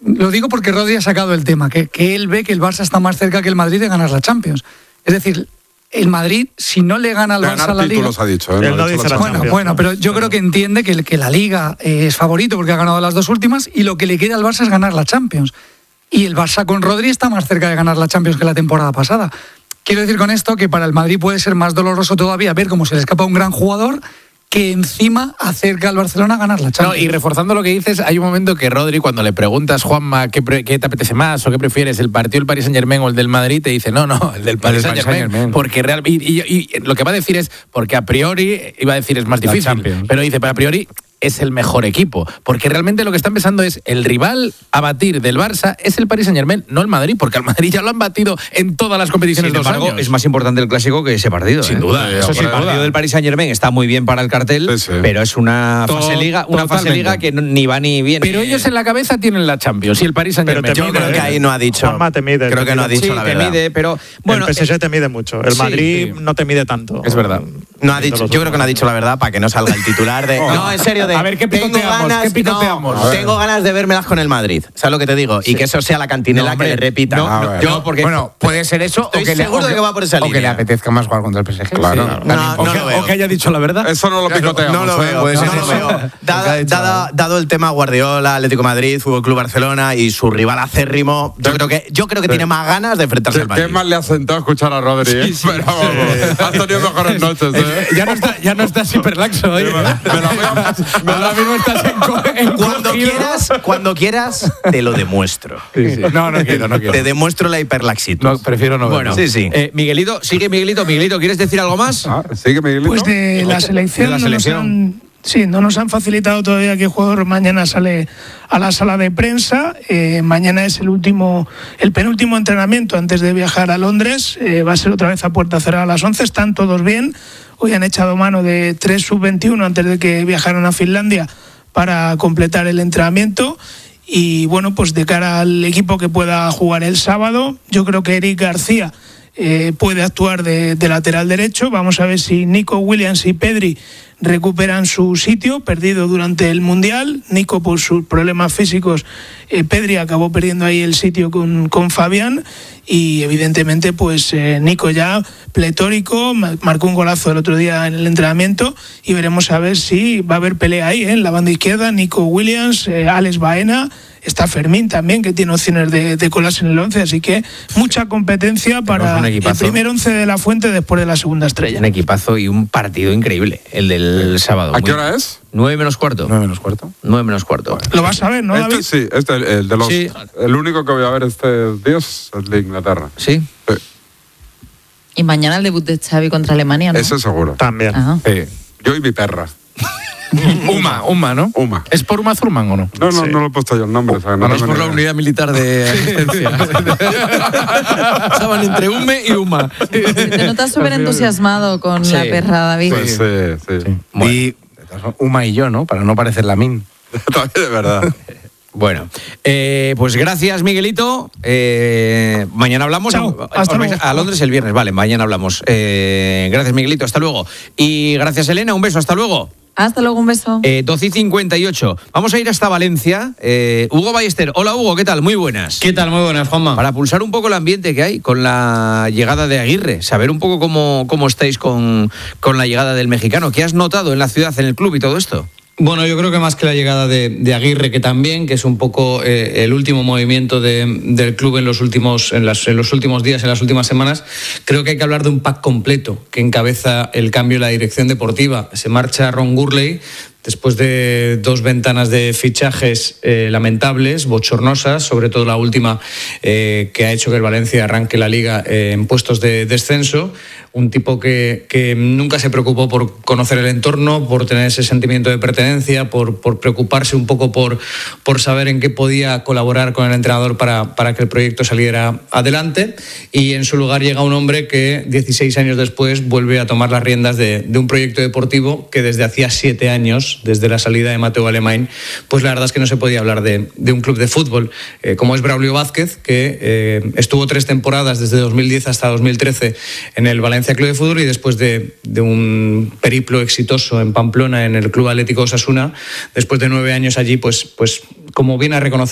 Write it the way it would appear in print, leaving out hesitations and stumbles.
Lo digo porque Rodri ha sacado el tema, que él ve que el Barça está más cerca que el Madrid de ganar la Champions. Es decir, el Madrid, si no le gana al Barça la Liga... ha dicho, ¿eh? Él no dice la Champions. Bueno, pero yo creo que entiende que la Liga es favorito porque ha ganado las 2 últimas y lo que le queda al Barça es ganar la Champions. Y el Barça con Rodri está más cerca de ganar la Champions que la temporada pasada. Quiero decir con esto que para el Madrid puede ser más doloroso todavía ver cómo se le escapa un gran jugador que encima acerca al Barcelona a ganar la Champions. No, y reforzando lo que dices, hay un momento que Rodri, cuando le preguntas, Juanma, ¿qué te apetece más o qué prefieres, el partido del Paris Saint-Germain o el del Madrid? Te dice, no, el del Paris Saint-Germain. Porque y lo que va a decir es, porque a priori, iba a decir es más difícil, pero dice, pero a priori es el mejor equipo, porque realmente lo que están pensando es el rival a batir del Barça es el Paris Saint-Germain, no el Madrid, porque al Madrid ya lo han batido en todas las competiciones. Sin embargo, 2 años. Es más importante el Clásico que ese partido. Sin duda. Eso sí, el partido del Paris Saint-Germain está muy bien para el cartel, pero es una fase liga que ni va ni viene. Pero ellos en la cabeza tienen la Champions y el Paris Saint-Germain. Yo creo que ahí no ha dicho. Juanma te mide. Creo que no ha dicho la verdad. Te mide, pero bueno, el PSG te mide mucho. El Madrid no te mide tanto. Es verdad. No ha dicho, yo creo que no ha dicho la verdad para que no salga el titular de... No, en serio, de... A ver, ¿qué picoteamos? Tengo ganas de vérmelas con el Madrid. ¿Sabes lo que te digo? Y que eso sea la cantinela que le repita. Bueno, puede ser eso o que seguro de que va por esa línea. O que le apetezca más jugar contra el PSG. Claro. O que haya dicho la verdad. Eso no lo picoteamos. No lo veo. Dado el tema Guardiola, Atlético de Madrid, Fútbol Club Barcelona y su rival acérrimo, yo creo que tiene más ganas de enfrentarse al Madrid. ¿Qué más le ha sentado escuchar a Rodri? Pero vamos, has tenido mejores noches, Ya no estás hiperlaxo hoy. Ahora mismo estás Cuando quieras, te lo demuestro. No quiero. Te demuestro la hiperlaxitud. No, prefiero no verlo. Bueno, sí. Miguelito, Miguelito, ¿quieres decir algo más? Sigue Miguelito. Pues de la selección. No nos han facilitado todavía que el jugador mañana sale a la sala de prensa. Mañana es el penúltimo entrenamiento antes de viajar a Londres. Va a ser otra vez a puerta cerrada a las 11. Están todos bien. Hoy han echado mano de 3 sub-21 antes de que viajaran a Finlandia para completar el entrenamiento. Y bueno, pues de cara al equipo que pueda jugar el sábado, yo creo que Eric García puede actuar de lateral derecho. Vamos a ver si Nico Williams y Pedri recuperan su sitio perdido durante el Mundial. Nico por sus problemas físicos, Pedri acabó perdiendo ahí el sitio con Fabián y evidentemente pues Nico ya pletórico, marcó un golazo el otro día en el entrenamiento y veremos a ver si va a haber pelea ahí en la banda izquierda. Nico Williams, Alex Baena, está Fermín también, que tiene opciones de colarse en el 11, así que mucha competencia para el primer 11 de la Fuente después de la segunda estrella. Un equipazo y un partido increíble, el del sábado. ¿A qué hora es? 9 menos cuarto. 9 menos cuarto. 9 menos cuarto. Lo vas a ver, ¿no, David? Sí, el de los... Sí. El único que voy a ver este día es el de Inglaterra. ¿Sí? Sí. Y mañana el debut de Xavi contra Alemania, ¿no? Ese seguro. También. Sí. Yo y mi perra. Uma, ¿no? Uma. ¿Es por Uma Thurman o no? No lo he puesto yo el nombre. No es por la unidad militar de asistencia. Estaban entre Ume y Uma. Te notas súper entusiasmado con la perra, David. Pues sí. Bueno, y Uma y yo, ¿no? Para no parecer la min. También de verdad. Bueno, pues gracias, Miguelito. Mañana hablamos. A Londres el viernes, vale, mañana hablamos. Gracias, Miguelito, hasta luego. Y gracias, Elena, un beso, hasta luego. Hasta luego, un beso. 12:58. Vamos a ir hasta Valencia. Hugo Ballester. Hola, Hugo, ¿qué tal? Muy buenas. ¿Qué tal? Muy buenas, Juanma. Para pulsar un poco el ambiente que hay con la llegada de Aguirre, saber un poco cómo estáis con la llegada del mexicano. ¿Qué has notado en la ciudad, en el club y todo esto? Bueno, yo creo que más que la llegada de Aguirre, que también, que es un poco el último movimiento del club en los últimos días, en las últimas semanas, creo que hay que hablar de un pack completo que encabeza el cambio en la dirección deportiva. Se marcha Ron Gurley después de 2 ventanas de fichajes lamentables, bochornosas, sobre todo la última que ha hecho que el Valencia arranque la Liga en puestos de descenso. Un tipo que nunca se preocupó por conocer el entorno, por tener ese sentimiento de pertenencia, por preocuparse un poco por saber en qué podía colaborar con el entrenador para que el proyecto saliera adelante. Y en su lugar llega un hombre que 16 años después vuelve a tomar las riendas de un proyecto deportivo que desde hacía 7 años, desde la salida de Mateu Alemany, pues la verdad es que no se podía hablar de un club de fútbol, como es Braulio Vázquez, que estuvo 3 temporadas desde 2010 hasta 2013 en el Valencia Club de Fútbol y después de un periplo exitoso en Pamplona en el Club Atlético Osasuna, después de 9 años allí, pues como bien ha reconocido